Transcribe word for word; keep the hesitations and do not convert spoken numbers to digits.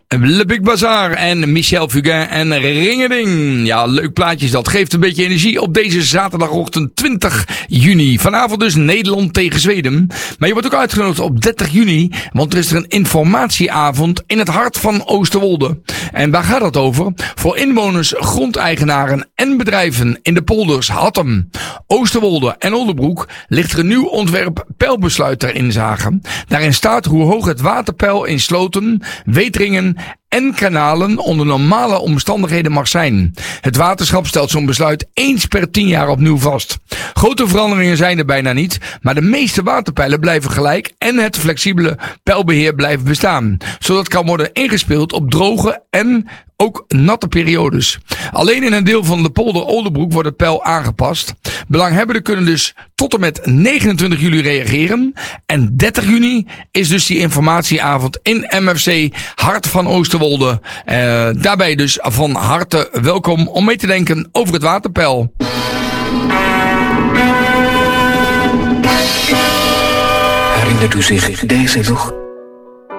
Le Big Bazaar en Michel Fugain en Ringeding. Ja, leuk plaatjes. Dat geeft een beetje energie op deze zaterdagochtend twintig juni. Vanavond dus Nederland tegen Zweden. Maar je wordt ook uitgenodigd op dertig juni. Want er is er een informatieavond in het hart van Oosterwolde. En waar gaat dat over? Voor inwoners, grondeigenaren en bedrijven in de polders Hattem, Oosterwolde en Oldebroek ligt er een nieuw ontwerp peilbesluit ter inzage. Daarin staat hoe hoog het waterpeil in sloten, weteringen en kanalen onder normale omstandigheden mag zijn. Het waterschap stelt zo'n besluit eens per tien jaar opnieuw vast. Grote veranderingen zijn er bijna niet, maar de meeste waterpeilen blijven gelijk en het flexibele peilbeheer blijft bestaan, zodat kan worden ingespeeld op droge en ook natte periodes. Alleen in een deel van de polder Oldebroek wordt het peil aangepast. Belanghebbenden kunnen dus tot en met negenentwintig juli reageren. En dertig juni is dus die informatieavond in M F C Hart van Oosterwolde. Uh, daarbij dus van harte welkom om mee te denken over het waterpeil. Herinnert u zich deze nog?